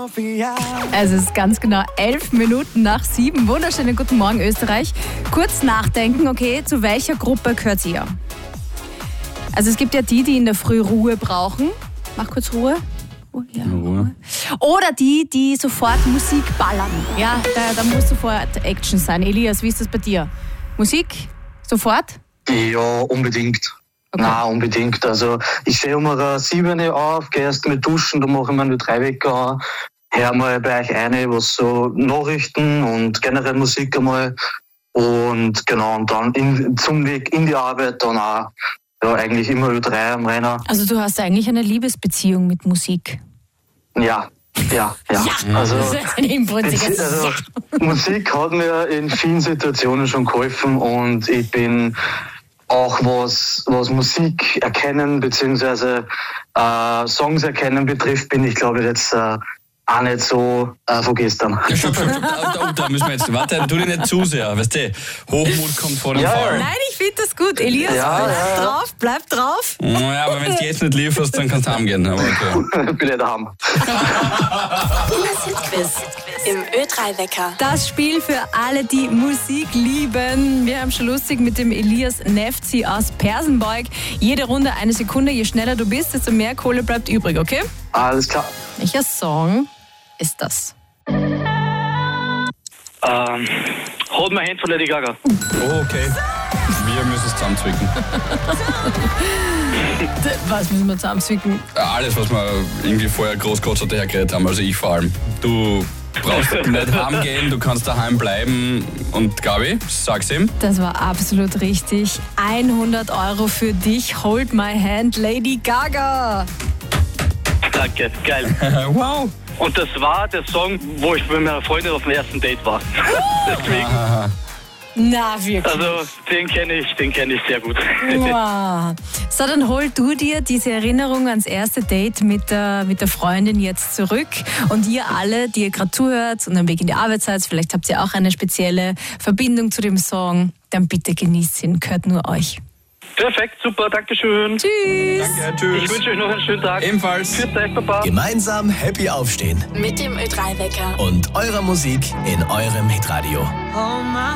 Es ist ganz genau 11 Minuten nach 7. Wunderschönen guten Morgen, Österreich. Kurz nachdenken, okay, zu welcher Gruppe gehört ihr? Also es gibt ja die in der Früh Ruhe brauchen. Mach kurz Ruhe. Ja. Ruhe. Oder die sofort Musik ballern. Ja, da muss sofort Action sein. Elias, wie ist das bei dir? Musik? Sofort? Ja, unbedingt. Okay. Nein, unbedingt. Also ich stehe um eine 7 auf, gehe erst mit duschen, da mache ich mir nur 3 Wecker an, hör mal bei euch eine, was so Nachrichten und generell Musik einmal. Und genau, und dann zum Weg in die Arbeit dann auch, ja, eigentlich immer Ö3 am Renner. Also du hast eigentlich eine Liebesbeziehung mit Musik. Ja. Also, Das ist ein inbrünstiges also Musik hat mir in vielen Situationen schon geholfen und ich bin auch was Musik erkennen bzw. Songs erkennen betrifft, bin ich glaube jetzt auch nicht so von gestern. Ja, stopp. Da müssen wir jetzt, warte, tu dich nicht zu sehr, weißt du, Hochmut kommt vor dem Fall. Nein, ich finde das gut. Elias, bleib drauf. Ja, aber wenn du jetzt nicht lieferst, dann kannst du heimgehen. Aber okay. Bin ich daheim. Inas Hitquiz im Ö3-Wecker. Das Spiel für alle, die Musik lieben. Wir haben schon lustig mit dem Elias Nefzi aus Persenbeug. Jede Runde 1 Sekunde. Je schneller du bist, desto mehr Kohle bleibt übrig, okay? Alles klar. Welcher Song ist das? Hold My Hand von Lady Gaga. Oh, okay. Wir müssen es zusammenzwicken. Was müssen wir zusammenzwicken? Alles, was wir irgendwie vorher großkotzert hergeredet haben, also ich vor allem. Du brauchst nicht heimgehen, du kannst daheim bleiben. Und Gabi, sag's ihm. Das war absolut richtig. 100 € für dich. Hold My Hand, Lady Gaga. Danke, geil. Wow. Und das war der Song, wo ich mit meiner Freundin auf dem ersten Date war. Deswegen, Na, wirklich. also den kenne ich sehr gut. Wow. So, dann hol du dir diese Erinnerung ans erste Date mit der Freundin jetzt zurück. Und ihr alle, die ihr gerade zuhört und am Weg in die Arbeit seid, vielleicht habt ihr auch eine spezielle Verbindung zu dem Song, dann bitte genießt ihn, gehört nur euch. Perfekt, super, dankeschön. Tschüss. Danke, tschüss. Ich wünsche euch noch einen schönen Tag. Ebenfalls. Tschüss, Papa. Gemeinsam happy aufstehen Mit dem Ö3-Wecker. und eurer Musik in eurem Hitradio.